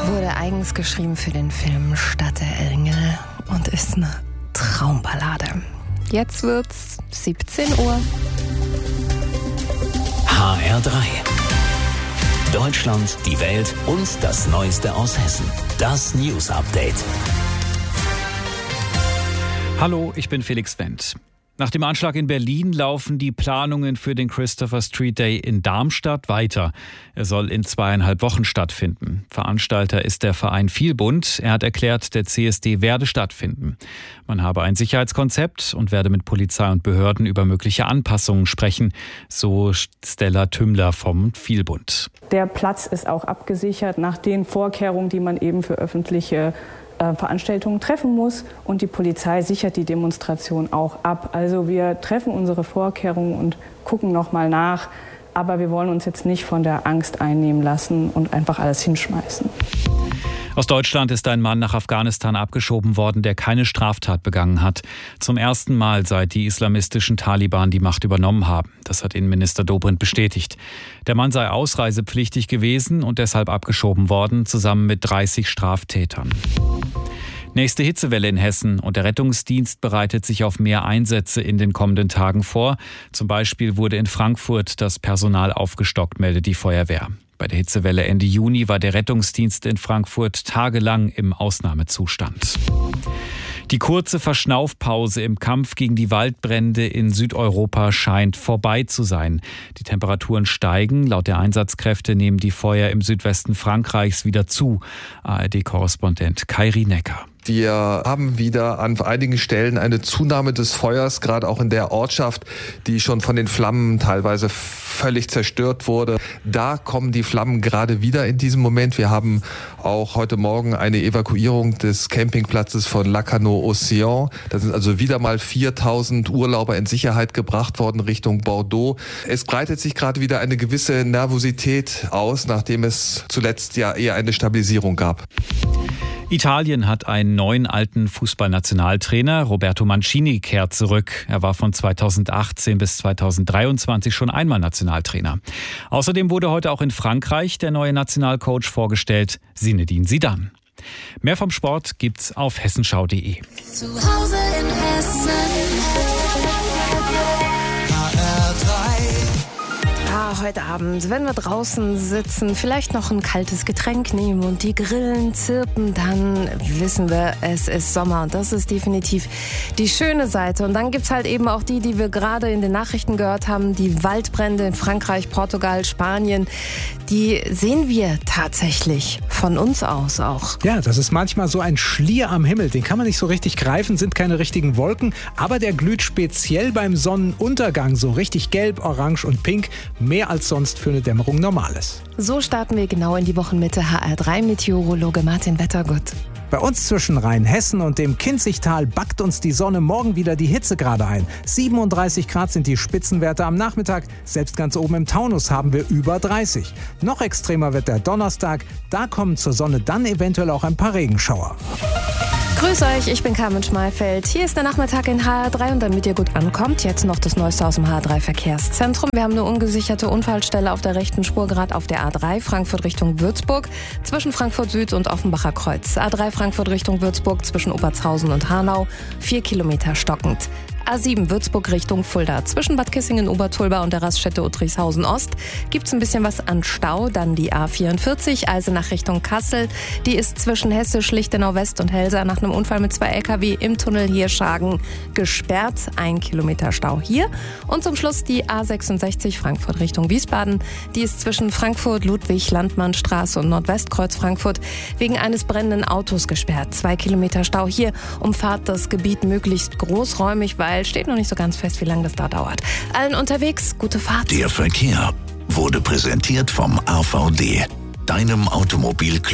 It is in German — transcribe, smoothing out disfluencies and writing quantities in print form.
Wurde eigens geschrieben für den Film Stadt der Engel und ist eine Traumballade. Jetzt wird's 17 Uhr. HR3. Deutschland, die Welt und das Neueste aus Hessen. Das News Update. Hallo, ich bin Felix Wendt. Nach dem Anschlag in Berlin laufen die Planungen für den Christopher Street Day in Darmstadt weiter. Er soll in 2,5 Wochen stattfinden. Veranstalter ist der Verein Vielbund. Er hat erklärt, der CSD werde stattfinden. Man habe ein Sicherheitskonzept und werde mit Polizei und Behörden über mögliche Anpassungen sprechen, so Stella Tümmler vom Vielbund. Der Platz ist auch abgesichert nach den Vorkehrungen, die man eben für öffentliche Veranstaltungen treffen muss, und die Polizei sichert die Demonstration auch ab. Also wir treffen unsere Vorkehrungen und gucken noch mal nach, aber wir wollen uns jetzt nicht von der Angst einnehmen lassen und einfach alles hinschmeißen. Aus Deutschland ist ein Mann nach Afghanistan abgeschoben worden, der keine Straftat begangen hat. Zum ersten Mal, seit die islamistischen Taliban die Macht übernommen haben. Das hat Innenminister Dobrindt bestätigt. Der Mann sei ausreisepflichtig gewesen und deshalb abgeschoben worden, zusammen mit 30 Straftätern. Nächste Hitzewelle in Hessen und der Rettungsdienst bereitet sich auf mehr Einsätze in den kommenden Tagen vor. Zum Beispiel wurde in Frankfurt das Personal aufgestockt, meldet die Feuerwehr. Bei der Hitzewelle Ende Juni war der Rettungsdienst in Frankfurt tagelang im Ausnahmezustand. Die kurze Verschnaufpause im Kampf gegen die Waldbrände in Südeuropa scheint vorbei zu sein. Die Temperaturen steigen. Laut der Einsatzkräfte nehmen die Feuer im Südwesten Frankreichs wieder zu. ARD-Korrespondent Kairi Necker. Wir haben wieder an einigen Stellen eine Zunahme des Feuers, gerade auch in der Ortschaft, die schon von den Flammen teilweise völlig zerstört wurde. Da kommen die Flammen gerade wieder in diesem Moment. Wir haben auch heute Morgen eine Evakuierung des Campingplatzes von Lacanau-Océan. Da sind also wieder mal 4.000 Urlauber in Sicherheit gebracht worden Richtung Bordeaux. Es breitet sich gerade wieder eine gewisse Nervosität aus, nachdem es zuletzt ja eher eine Stabilisierung gab. Italien hat einen neuen alten Fußballnationaltrainer. Roberto Mancini kehrt zurück. Er war von 2018 bis 2023 schon einmal Nationaltrainer. Außerdem wurde heute auch in Frankreich der neue Nationalcoach vorgestellt, Zinedine Zidane. Mehr vom Sport gibt's auf hessenschau.de. Zu Hause in Hessen. Heute Abend, wenn wir draußen sitzen, vielleicht noch ein kaltes Getränk nehmen und die Grillen zirpen, dann wissen wir, es ist Sommer und das ist definitiv die schöne Seite. Und dann gibt's halt eben auch die wir gerade in den Nachrichten gehört haben, die Waldbrände in Frankreich, Portugal, Spanien, die sehen wir tatsächlich von uns aus auch. Ja, das ist manchmal so ein Schlier am Himmel, den kann man nicht so richtig greifen, sind keine richtigen Wolken, aber der glüht speziell beim Sonnenuntergang so richtig gelb, orange und pink, mehr als sonst für eine Dämmerung Normales. So starten wir genau in die Wochenmitte. HR3-Meteorologe Martin Wettergut. Bei uns zwischen Rheinhessen und dem Kinzigtal backt uns die Sonne morgen wieder die Hitzegrade ein. 37 Grad sind die Spitzenwerte am Nachmittag. Selbst ganz oben im Taunus haben wir über 30. Noch extremer wird der Donnerstag. Da kommen zur Sonne dann eventuell auch ein paar Regenschauer. Grüß euch, ich bin Carmen Schmalfeld. Hier ist der Nachmittag in HR3 und damit ihr gut ankommt, jetzt noch das Neueste aus dem HR3 Verkehrszentrum. Wir haben eine ungesicherte Unfallstelle auf der rechten Spur, gerade auf der A3 Frankfurt Richtung Würzburg, zwischen Frankfurt Süd und Offenbacher Kreuz. A3 Frankfurt Richtung Würzburg zwischen Obertshausen und Hanau, 4 Kilometer stockend. A7 Würzburg Richtung Fulda. Zwischen Bad Kissingen-Obertulba und der Raststätte Uttrichshausen-Ost gibt's ein bisschen was an Stau. Dann die A44 Eisenach Richtung Kassel. Die ist zwischen Hessisch, Lichtenau-West und Helsa nach einem Unfall mit 2 LKW im Tunnel Hirschhagen gesperrt. 1 Kilometer Stau hier. Und zum Schluss die A66 Frankfurt Richtung Wiesbaden. Die ist zwischen Frankfurt, Ludwig, Landmannstraße und Nordwestkreuz Frankfurt wegen eines brennenden Autos gesperrt. 2 Kilometer Stau hier. Umfahrt das Gebiet möglichst großräumig, weil steht noch nicht so ganz fest, wie lange das da dauert. Allen unterwegs, gute Fahrt. Der Verkehr wurde präsentiert vom AVD, deinem Automobilclub.